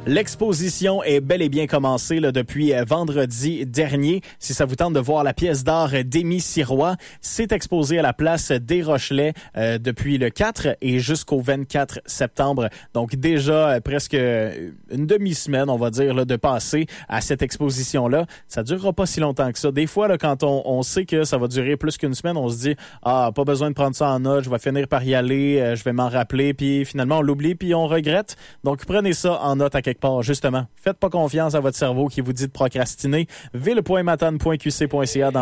L'exposition est bel et bien commencée là, depuis vendredi dernier. Si ça vous tente de voir la pièce d'art d'Émy Sirois, c'est exposé à la place des Rochelais depuis le 4 et jusqu'au 24 septembre. Donc déjà presque une demi-semaine, on va dire, là, de passer à cette exposition-là. Ça durera pas si longtemps que ça. Des fois, là, quand on sait que ça va durer plus qu'une semaine, on se dit « Ah, pas besoin de prendre ça en note, je vais finir par y aller, je vais m'en rappeler. » Puis finalement, on l'oublie puis on regrette. Donc prenez ça en note à quelque part, justement. Faites pas confiance à votre cerveau qui vous dit de procrastiner. ville.matane.qc.ca dans